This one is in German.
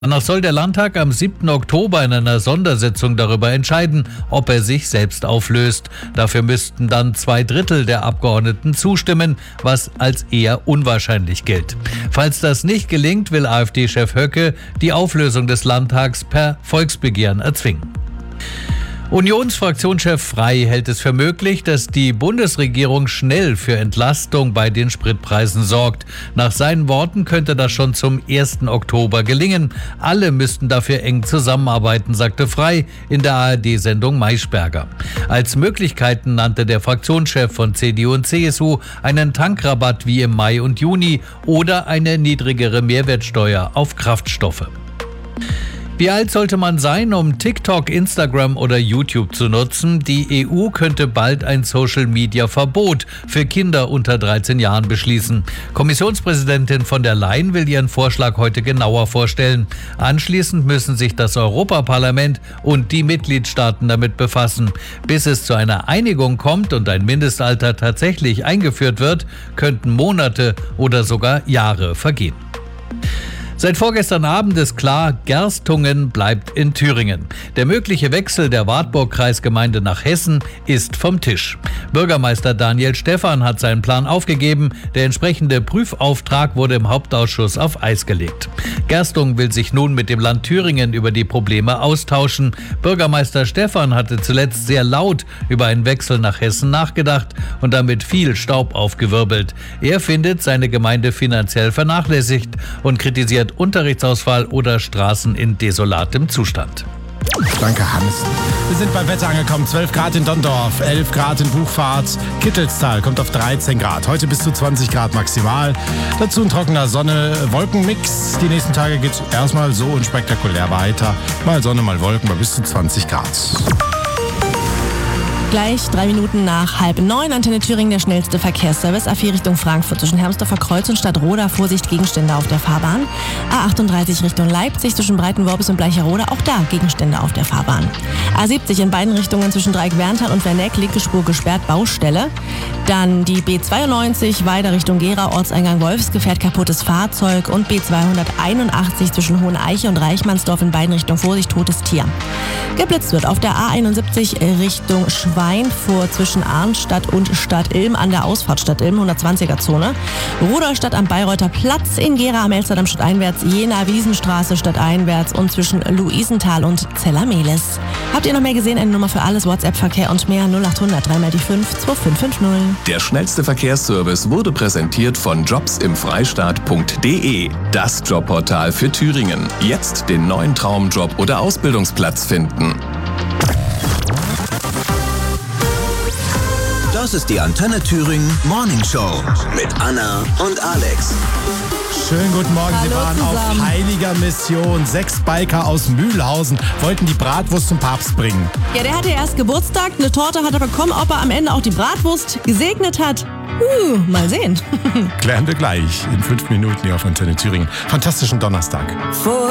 Danach soll der Landtag am 7. Oktober in einer Sondersitzung darüber entscheiden, ob er sich selbst auflöst. Dafür müssten dann 2/3 der Abgeordneten zustimmen, was als eher unwahrscheinlich gilt. Falls das nicht gelingt, will AfD-Chef Höcke die Auflösung des Landtags per Volksbegehren erzwingen. Unionsfraktionschef Frey hält es für möglich, dass die Bundesregierung schnell für Entlastung bei den Spritpreisen sorgt. Nach seinen Worten könnte das schon zum 1. Oktober gelingen. Alle müssten dafür eng zusammenarbeiten, sagte Frey in der ARD-Sendung Maischberger. Als Möglichkeiten nannte der Fraktionschef von CDU und CSU einen Tankrabatt wie im Mai und Juni oder eine niedrigere Mehrwertsteuer auf Kraftstoffe. Wie alt sollte man sein, um TikTok, Instagram oder YouTube zu nutzen? Die EU könnte bald ein Social-Media-Verbot für Kinder unter 13 Jahren beschließen. Kommissionspräsidentin von der Leyen will ihren Vorschlag heute genauer vorstellen. Anschließend müssen sich das Europaparlament und die Mitgliedstaaten damit befassen. Bis es zu einer Einigung kommt und ein Mindestalter tatsächlich eingeführt wird, könnten Monate oder sogar Jahre vergehen. Seit vorgestern Abend ist klar, Gerstungen bleibt in Thüringen. Der mögliche Wechsel der Wartburg-Kreisgemeinde nach Hessen ist vom Tisch. Bürgermeister Daniel Stephan hat seinen Plan aufgegeben. Der entsprechende Prüfauftrag wurde im Hauptausschuss auf Eis gelegt. Gerstungen will sich nun mit dem Land Thüringen über die Probleme austauschen. Bürgermeister Stephan hatte zuletzt sehr laut über einen Wechsel nach Hessen nachgedacht und damit viel Staub aufgewirbelt. Er findet seine Gemeinde finanziell vernachlässigt und kritisiert Unterrichtsausfall oder Straßen in desolatem Zustand. Danke, Hannes. Wir sind beim Wetter angekommen. 12 Grad in Dondorf, 11 Grad in Buchfahrt. Kittelstal kommt auf 13 Grad. Heute bis zu 20 Grad maximal. Dazu ein trockener Sonne-Wolken-Mix. Die nächsten Tage geht es erstmal so unspektakulär weiter. Mal Sonne, mal Wolken, bei bis zu 20 Grad. Gleich 3 Minuten nach 8:30, Antenne Thüringen, der schnellste Verkehrsservice. A4 Richtung Frankfurt zwischen Hermsdorfer Kreuz und Stadtroda. Vorsicht, Gegenstände auf der Fahrbahn. A38 Richtung Leipzig zwischen Breitenworbis und Bleicherode. Auch da Gegenstände auf der Fahrbahn. A70 in beiden Richtungen zwischen Dreieck-Werntal und Werneck. Linke Spur gesperrt, Baustelle. Dann die B92 weiter Richtung Gera, Ortseingang Wolfsgefährt, kaputtes Fahrzeug. Und B281 zwischen Hoheneiche und Reichmannsdorf in beiden Richtungen. Vorsicht, totes Tier. Geblitzt wird auf der A71 Richtung Schweinfurt zwischen Arnstadt und Stadt Ilm an der Ausfahrt Stadt Ilm, 120er-Zone. Rudolstadt am Bayreuther Platz, in Gera am Elsterdam stadteinwärts, Jena Wiesenstraße stadteinwärts und zwischen Luisenthal und Zellamelis. Habt ihr noch mehr gesehen? Eine Nummer für alles, WhatsApp-Verkehr und mehr 0800 3 mal die 5 2550. Der schnellste Verkehrsservice wurde präsentiert von jobsimfreistaat.de. Das Jobportal für Thüringen. Jetzt den neuen Traumjob oder Ausbildungsplatz finden. Das ist die Antenne Thüringen Morning Show mit Anna und Alex. Schönen guten Morgen, Hallo Sie waren zusammen. auf heiliger Mission. 6 Biker aus Mühlhausen wollten die Bratwurst zum Papst bringen. Ja, der hatte erst Geburtstag, eine Torte hat er bekommen. Ob er am Ende auch die Bratwurst gesegnet hat, mal sehen. Klären wir gleich in 5 Minuten hier auf Antenne Thüringen. Fantastischen Donnerstag.